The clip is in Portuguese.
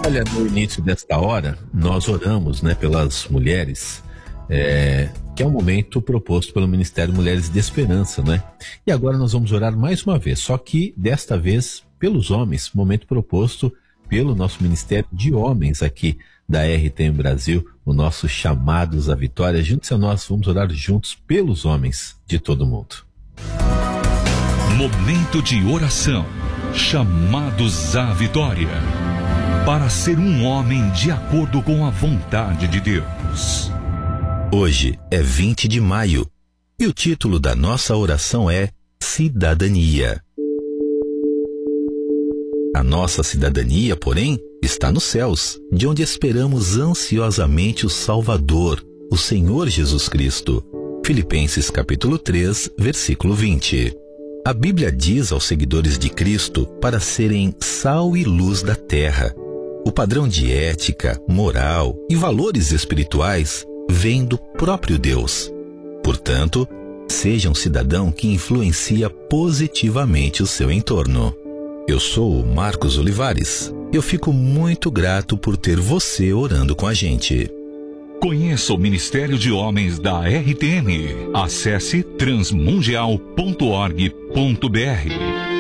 Olha, no início desta hora, nós oramos, pelas mulheres, que é um momento proposto pelo Ministério Mulheres de Esperança, E agora nós vamos orar mais uma vez, só que desta vez pelos homens, momento proposto pelo nosso Ministério de Homens aqui da RTM Brasil, o nosso Chamados à Vitória. Juntos a nós, vamos orar juntos pelos homens de todo mundo. Momento de oração, Chamados à Vitória. Para ser um homem de acordo com a vontade de Deus. Hoje é 20 de maio e o título da nossa oração é Cidadania. A nossa cidadania, porém, está nos céus, de onde esperamos ansiosamente o Salvador, o Senhor Jesus Cristo. Filipenses capítulo 3, versículo 20. A Bíblia diz aos seguidores de Cristo para serem sal e luz da terra. O padrão de ética, moral e valores espirituais vem do próprio Deus. Portanto, seja um cidadão que influencia positivamente o seu entorno. Eu sou o Marcos Olivares. Eu fico muito grato por ter você orando com a gente. Conheça o Ministério de Homens da RTM. Acesse transmundial.org.br.